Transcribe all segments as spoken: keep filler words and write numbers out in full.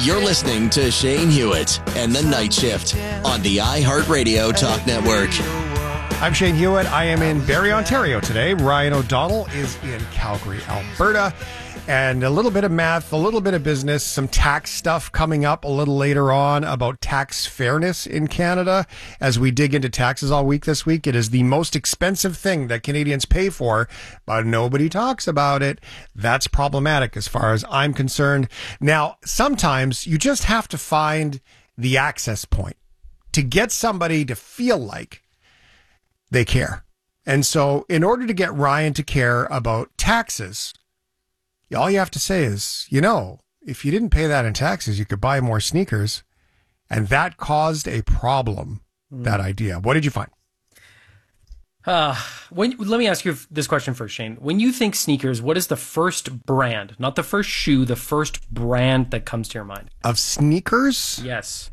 You're listening to Shane Hewitt and the Night Shift on the iHeartRadio Talk Network. I'm Shane Hewitt. I am in Barrie, Ontario today. Ryan O'Donnell is in Calgary, Alberta. And a little bit of math, a little bit of business, some tax stuff coming up a little later on about tax fairness in Canada. As we dig into taxes all week this week, it is the most expensive thing that Canadians pay for, but nobody talks about it. That's problematic as far as I'm concerned. Now, sometimes you just have to find the access point to get somebody to feel like they care. And so in order to get Ryan to care about taxes, all you have to say is, you know, if you didn't pay that in taxes, you could buy more sneakers. And that caused a problem, mm. that idea. What did you find? Uh, when, let me ask you this question first, Shane. When you think sneakers, what is the first brand, not the first shoe, the first brand that comes to your mind? Of sneakers? Yes.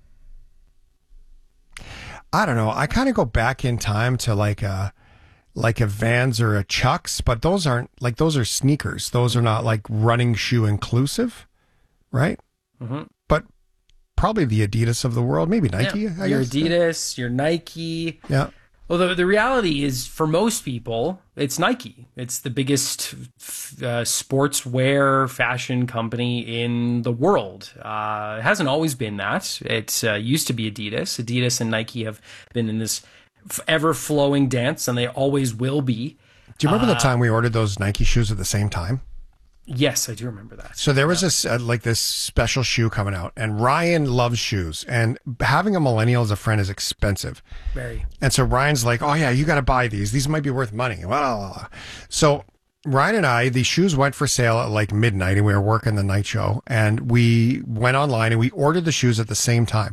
I don't know. I kind of go back in time to like a... like a Vans or a Chucks, but those aren't like, those are sneakers. Those are not like running shoe inclusive, right? Mm-hmm. But probably the Adidas of the world, maybe Nike. Yeah. I Your guess. Adidas, your Nike. Yeah. Well, the, the reality is for most people, it's Nike. It's the biggest uh, sportswear fashion company in the world. Uh, it hasn't always been that. It uh, used to be Adidas. Adidas and Nike have been in this ever-flowing dance, and they always will be. Do you remember uh, the time we ordered those Nike shoes at the same time? Yes, I do remember that. So there was this uh, like this special shoe coming out, and Ryan loves shoes, and having a millennial as a friend is expensive. Very. And so Ryan's like, oh yeah, you got to buy these. These might be worth money. Well, so Ryan and I, the shoes went for sale at like midnight, and we were working the night show, and we went online and we ordered the shoes at the same time.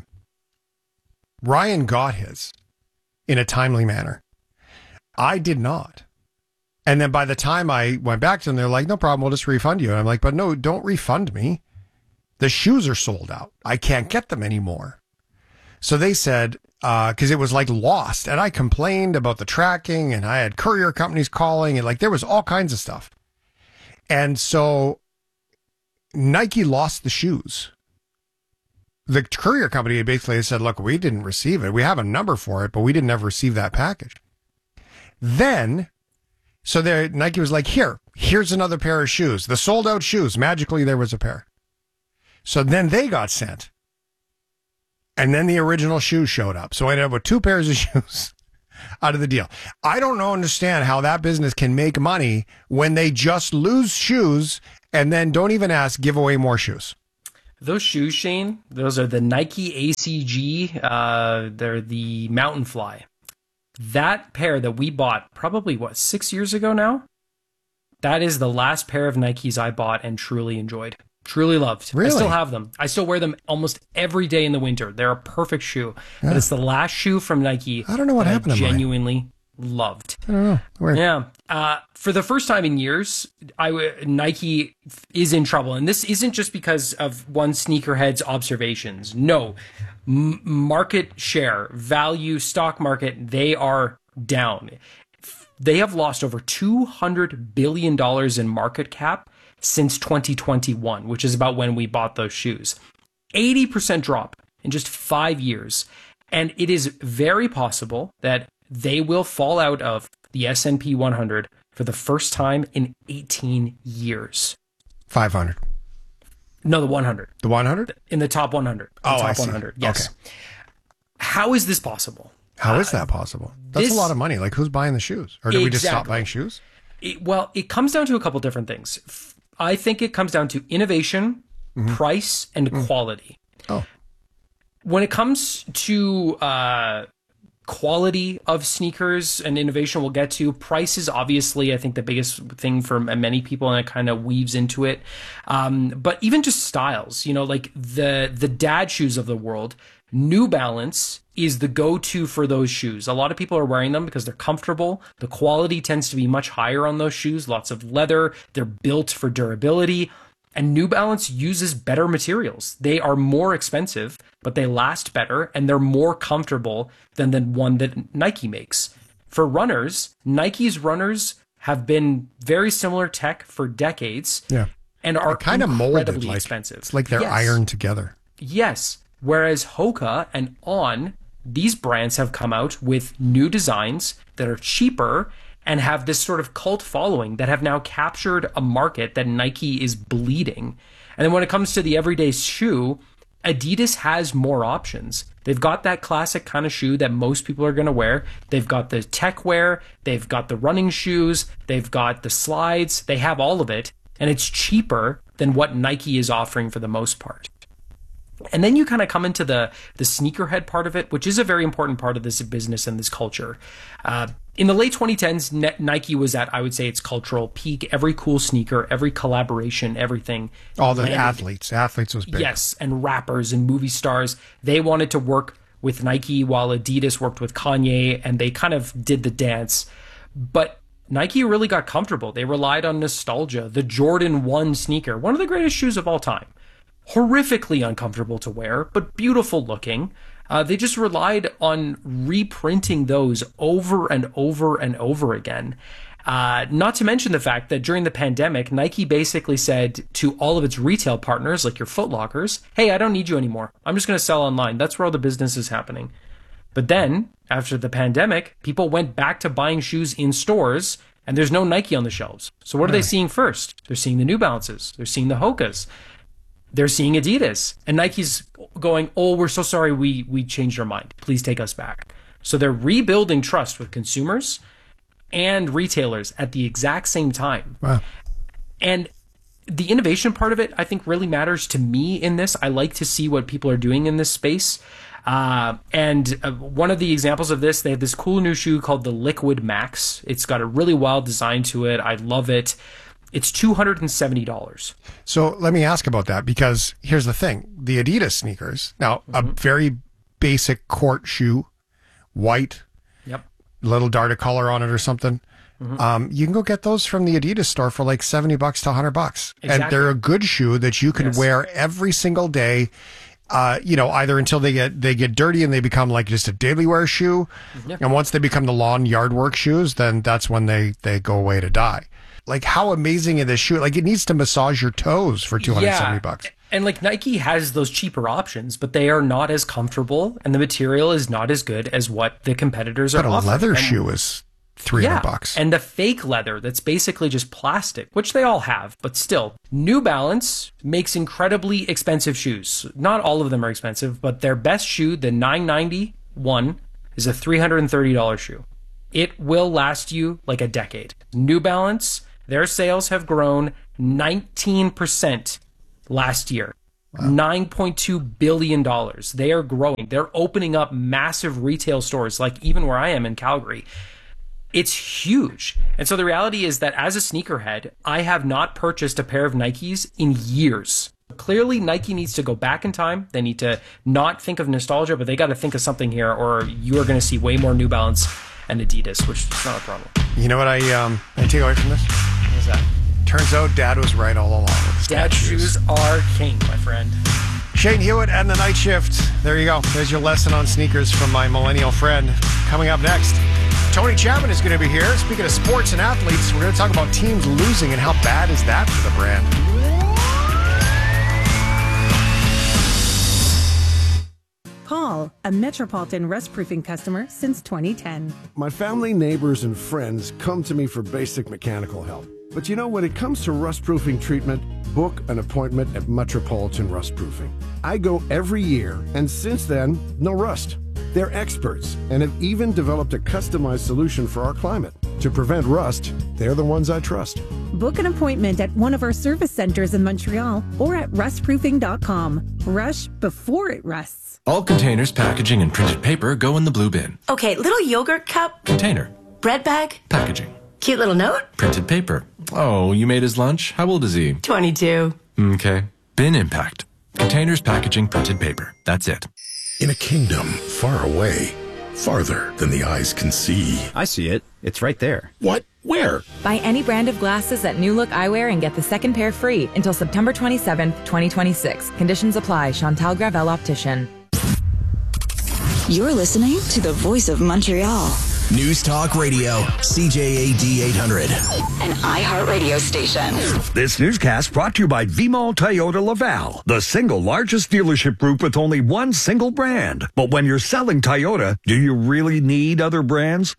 Ryan got his in a timely manner. I did not. And then by the time I went back to them, they're like, no problem, we'll just refund you. And I'm like, but no, don't refund me. The shoes are sold out. I can't get them anymore. So they said, uh, cause it was like lost. And I complained about the tracking, and I had courier companies calling, and like there was all kinds of stuff. And so Nike lost the shoes. The courier company basically said, look, we didn't receive it. We have a number for it, but we didn't ever receive that package. Then, so there, Nike was like, here, here's another pair of shoes. The sold out shoes. Magically, there was a pair. So then they got sent. And then the original shoes showed up. So I ended up with two pairs of shoes out of the deal. I don't know, understand how that business can make money when they just lose shoes and then don't even ask, give away more shoes. Those shoes, Shane, those are the Nike A C G. Uh, they're the Mountain Fly. That pair that we bought probably, what, six years ago now? That is the last pair of Nikes I bought and truly enjoyed. Truly loved. Really? I still have them. I still wear them almost every day in the winter. They're a perfect shoe. Yeah. But it's the last shoe from Nike. I don't know what that happened I to mine. genuinely loved. I don't know. Weird. Yeah. Uh, for the first time in years, I w- Nike is in trouble. And this isn't just because of one sneakerhead's observations. No. M- market share, value, stock market, they are down. They have lost over two hundred billion dollars in market cap since twenty twenty-one, which is about when we bought those shoes. eighty percent drop in just five years. And it is very possible that they will fall out of the S and P one hundred for the first time in eighteen years. five hundred. No, the one hundred. The one hundred? In the top one hundred. The Oh, top I see. one hundred. Yes. Okay. How is this possible? How is that possible? That's this- a lot of money. Like, who's buying the shoes? Or did we just stop Exactly. buying shoes? It, well, it comes down to a couple different things. F- I think it comes down to innovation, price, and quality. Oh. When it comes to uh, quality of sneakers and innovation, we'll get to. Price is obviously, I think, the biggest thing for many people, and it kind of weaves into it. Um, but even just styles, you know, like the the dad shoes of the world, New Balance is the go-to for those shoes. A lot of people are wearing them because they're comfortable. The quality tends to be much higher on those shoes. Lots of leather. They're built for durability. And New Balance uses better materials. They are more expensive, but they last better, and they're more comfortable than the one that Nike makes. For runners, Nike's runners have been very similar tech for decades. Yeah. and are kind of incredibly molded, like, expensive. It's like they're yes. ironed together. Yes. Whereas Hoka and On, these brands have come out with new designs that are cheaper and have this sort of cult following that have now captured a market that Nike is bleeding. And then when it comes to the everyday shoe, Adidas has more options. They've got that classic kind of shoe that most people are going to wear. They've got the tech wear. They've got the running shoes. They've got the slides. They have all of it. And it's cheaper than what Nike is offering for the most part. And then you kind of come into the the sneakerhead part of it, which is a very important part of this business and this culture. Uh, in the late twenty tens, Nike was at, I would say, its cultural peak. Every cool sneaker, every collaboration, everything. All the landed. athletes. Athletes was big. Yes, and rappers and movie stars. They wanted to work with Nike while Adidas worked with Kanye, and they kind of did the dance. But Nike really got comfortable. They relied on nostalgia. The Jordan one sneaker, one of the greatest shoes of all time. Horrifically uncomfortable to wear, but beautiful looking. Uh, they just relied on reprinting those over and over and over again. Uh, not to mention the fact that during the pandemic, Nike basically said to all of its retail partners, like your Foot Lockers, hey, I don't need you anymore. I'm just going to sell online. That's where all the business is happening. But then, after the pandemic, people went back to buying shoes in stores, and there's no Nike on the shelves. So what are they seeing first? They're seeing the New Balances. They're seeing the Hokas. They're seeing Adidas. And Nike's going, oh, we're so sorry we we changed our mind. Please take us back. So they're rebuilding trust with consumers and retailers at the exact same time. Wow. And the innovation part of it, I think, really matters to me in this. I like to see what people are doing in this space. Uh, and uh, one of the examples of this, they have this cool new shoe called the Liquid Max. It's got a really wild design to it. I love it. It's two hundred seventy dollars. So let me ask about that, because here's the thing. The Adidas sneakers, now mm-hmm. a very basic court shoe, white, yep, little dart of color on it or something. Mm-hmm. Um, you can go get those from the Adidas store for like seventy bucks to one hundred bucks. Exactly. And they're a good shoe that you can yes. wear every single day. Uh, you know, either until they get they get dirty and they become like just a daily wear shoe. Yep. And once they become the lawn yard work shoes, then that's when they, they go away to die. Like, how amazing is this shoe? Like, it needs to massage your toes for two hundred seventy yeah. bucks. And like Nike has those cheaper options, but they are not as comfortable and the material is not as good as what the competitors but are offering. But a leather and, shoe is three hundred yeah, bucks. And the fake leather that's basically just plastic, which they all have, but still. New Balance makes incredibly expensive shoes. Not all of them are expensive, but their best shoe, the nine ninety-one, is a three hundred thirty dollars shoe. It will last you like a decade. New Balance, their sales have grown nineteen percent last year. Wow. nine point two billion dollars. They are growing. They're opening up massive retail stores, like even where I am in Calgary. It's huge. And so the reality is that as a sneakerhead, I have not purchased a pair of Nikes in years. Clearly, Nike needs to go back in time. They need to not think of nostalgia, but they got to think of something here, or you are going to see way more New Balance and Adidas, which is not a problem. You know what I um I take away from this? What's that? Turns out Dad was right all along. Dad shoes are king, my friend. Shane Hewitt and the Night Shift. There you go. There's your lesson on sneakers from my millennial friend. Coming up next, Tony Chapman is going to be here. Speaking of sports and athletes, we're going to talk about teams losing and how bad is that for the brand. Paul, a Metropolitan Rust Proofing customer since twenty ten. My family, neighbors, and friends come to me for basic mechanical help. But you know, when it comes to rust proofing treatment, book an appointment at Metropolitan Rust Proofing. I go every year, and since then, no rust. They're experts and have even developed a customized solution for our climate. To prevent rust, they're the ones I trust. Book an appointment at one of our service centers in Montreal or at rust proofing dot com. Rush before it rusts. All containers, packaging, and printed paper go in the blue bin. Okay, little yogurt cup. Container. Bread bag. Packaging. Cute little note. Printed paper. Oh, you made his lunch? How old is he? twenty-two. Okay. Bin impact. Containers, packaging, printed paper. That's it. In a kingdom far away, farther than the eyes can see. I see it. It's right there. What? Where? Buy any brand of glasses at New Look Eyewear and get the second pair free until September twenty-seventh, twenty twenty-six. Conditions apply. Chantal Gravel Optician. You're listening to the Voice of Montreal, News Talk Radio, C J A D eight hundred. An iHeartRadio station. This newscast brought to you by V-Mall Toyota Laval, the single largest dealership group with only one single brand. But when you're selling Toyota, do you really need other brands?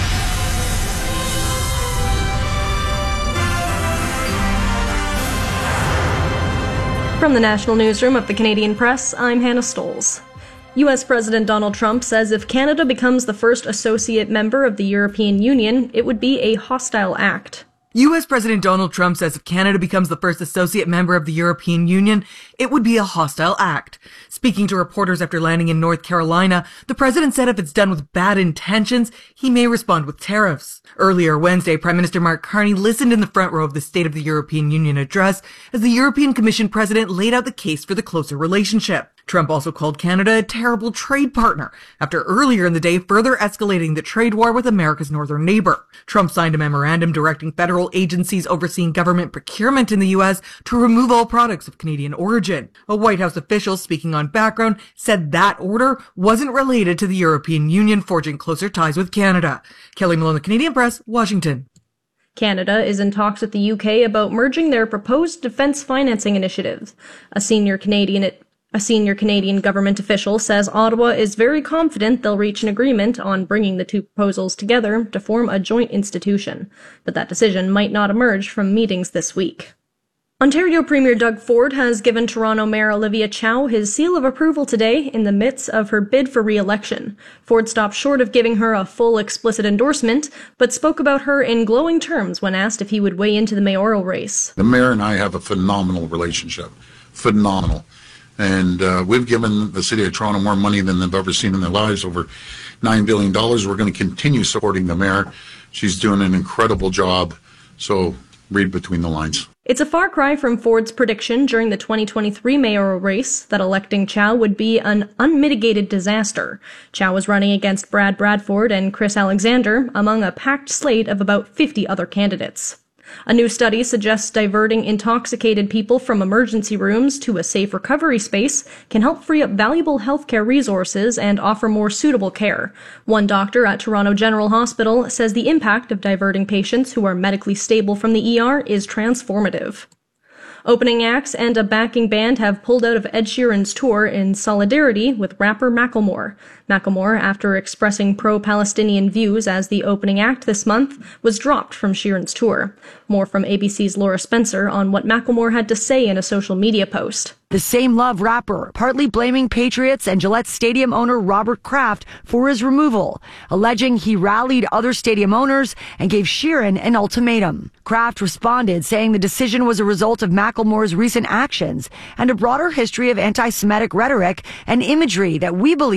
From the National Newsroom of the Canadian Press, I'm Hannah Stoles. U S President Donald Trump says if Canada becomes the first associate member of the European Union, it would be a hostile act. U S President Donald Trump says if Canada becomes the first associate member of the European Union, it would be a hostile act. Speaking to reporters after landing in North Carolina, the president said if it's done with bad intentions, he may respond with tariffs. Earlier Wednesday, Prime Minister Mark Carney listened in the front row of the State of the European Union address as the European Commission president laid out the case for the closer relationship. Trump also called Canada a terrible trade partner after earlier in the day further escalating the trade war with America's northern neighbor. Trump signed a memorandum directing federal agencies overseeing government procurement in the U S to remove all products of Canadian origin. A White House official speaking on background said that order wasn't related to the European Union forging closer ties with Canada. Kelly Malone, The Canadian Press, Washington. Canada is in talks with the U K about merging their proposed defence financing initiatives. A senior Canadian A senior Canadian government official says Ottawa is very confident they'll reach an agreement on bringing the two proposals together to form a joint institution, but that decision might not emerge from meetings this week. Ontario Premier Doug Ford has given Toronto Mayor Olivia Chow his seal of approval today in the midst of her bid for re-election. Ford stopped short of giving her a full explicit endorsement, but spoke about her in glowing terms when asked if he would weigh into the mayoral race. The mayor and I have a phenomenal relationship. Phenomenal. And uh, we've given the city of Toronto more money than they've ever seen in their lives, over nine billion dollars. We're going to continue supporting the mayor. She's doing an incredible job. So read between the lines. It's a far cry from Ford's prediction during the twenty twenty-three mayoral race that electing Chow would be an unmitigated disaster. Chow was running against Brad Bradford and Chris Alexander among a packed slate of about fifty other candidates. A new study suggests diverting intoxicated people from emergency rooms to a safe recovery space can help free up valuable healthcare resources and offer more suitable care. One doctor at Toronto General Hospital says the impact of diverting patients who are medically stable from the E R is transformative. Opening acts and a backing band have pulled out of Ed Sheeran's tour in solidarity with rapper Macklemore. Macklemore, after expressing pro-Palestinian views as the opening act this month, was dropped from Sheeran's tour. More from A B C's Laura Spencer on what Macklemore had to say in a social media post. The Same Love rapper partly blaming Patriots and Gillette Stadium owner Robert Kraft for his removal, alleging he rallied other stadium owners and gave Sheeran an ultimatum. Kraft responded, saying the decision was a result of Macklemore's recent actions and a broader history of anti-Semitic rhetoric and imagery that we believe